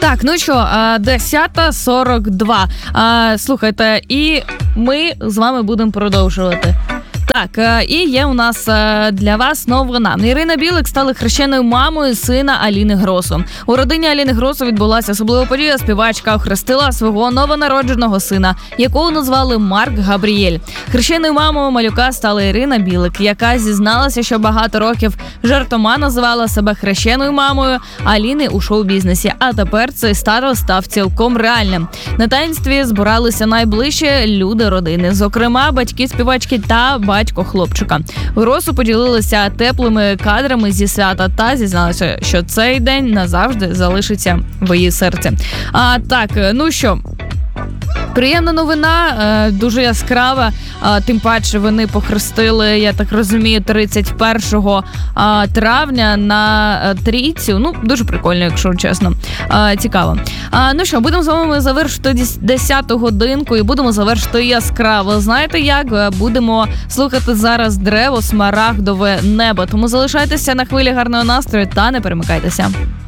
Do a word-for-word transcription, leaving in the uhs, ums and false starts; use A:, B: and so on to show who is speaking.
A: Так, ну що, десята сорок два. Слухайте, і ми з вами будемо продовжувати. Так, і є у нас для вас новина. Ірина Білик стала хрещеною мамою сина Аліни Гросу. У родині Аліни Гросу відбулася особлива подія. Співачка охрестила свого новонародженого сина, якого назвали Марк Габріель. Хрещеною мамою малюка стала Ірина Білик, яка зізналася, що багато років жартома називала себе хрещеною мамою Аліни у шоу-бізнесі. А тепер цей статус став цілком реальним. На таїнстві збиралися найближчі люди родини, зокрема батьки співачки та батько хлопчика. Гросу поділилися теплими кадрами зі свята та зізналися, що цей день назавжди залишиться в її серці. А так, ну що, приємна новина, дуже яскрава, тим паче вони похрестили, я так розумію, тридцять першого травня на трійцю. Ну, дуже прикольно, якщо чесно. Цікаво. Ну що, будемо з вами завершити десяту годинку і будемо завершити яскраво. Знаєте як? Будемо слухати зараз Древо, Смарагдове небо. Тому залишайтеся на хвилі гарного настрою та не перемикайтеся.